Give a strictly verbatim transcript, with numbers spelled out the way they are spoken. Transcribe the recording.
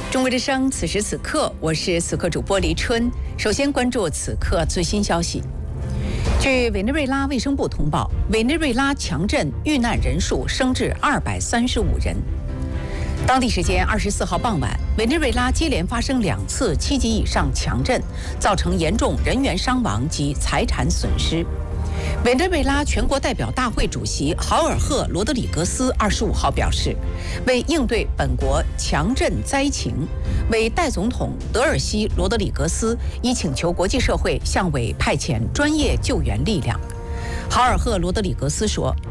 中国之声，此时此刻，我是此刻主播黎春。首先关注此刻最新消息。据委内瑞拉卫生部通报，委内瑞拉强震遇难人数升至二百三十五人。当地时间二十四号傍晚，委内瑞拉接连发生两次七级以上强震，造成严重人员伤亡及财产损失。委内瑞拉全国代表大会主席豪尔赫·罗德里格斯二十五号表示，为应对本国强震灾情，委代总统德尔西·罗德里格斯已请求国际社会向委派遣专业救援力量。豪尔赫·罗德里格斯说，